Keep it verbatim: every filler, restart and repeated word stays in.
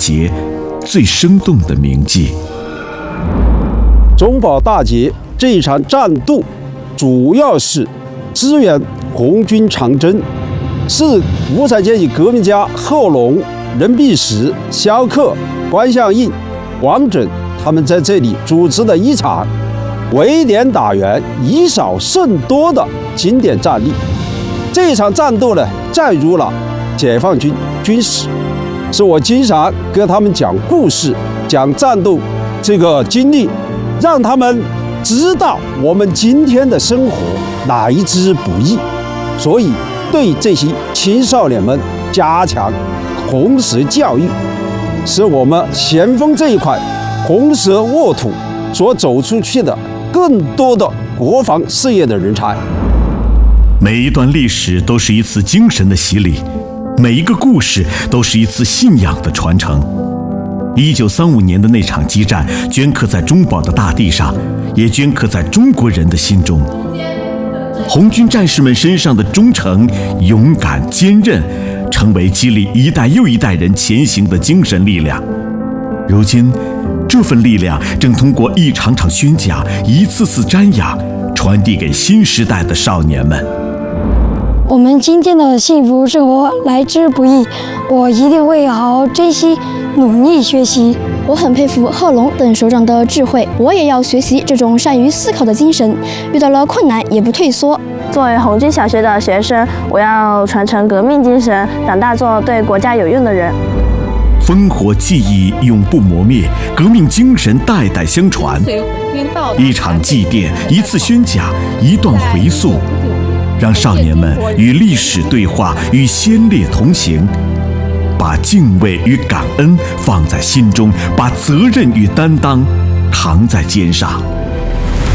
捷最生动的铭记。 中保大捷这一场战斗，主要是支援红军长征，是无产阶级革命家贺龙、任弼时、萧克、关向应、王震他们在这里主持的一场围点打援、以少胜多的经典战役。这一场战斗呢，载入了解放军军史，是我经常跟他们讲故事、讲战斗这个经历，让他们知道我们今天的生活哪一之不易。所以对这些青少年们加强红色教育，是我们咸丰这一块红色沃土所走出去的更多的国防事业的人才。 每一段历史都是一次精神的洗礼，每一个故事都是一次信仰的传承。一九三五年的那场激战，镌刻在中保的大地上，也镌刻在中国人的心中。红军战士们身上的忠诚、勇敢、坚韧，成为激励一代又一代人前行的精神力量。如今，这份力量正通过一场场宣讲、一次次瞻仰，传递给新时代的少年们。 我们今天的幸福生活来之不易，我一定会好好珍惜，努力学习。 我很佩服贺龙等首长的智慧，我也要学习这种善于思考的精神，遇到了困难也不退缩。 作为红军小学的学生，我要传承革命精神，长大做对国家有用的人。 烽火记忆永不磨灭，革命精神代代相传。一场祭奠，一次宣讲，一段回溯，让少年们与历史对话，与先烈同行，把敬畏与感恩放在心中，把责任与担当扛在肩上。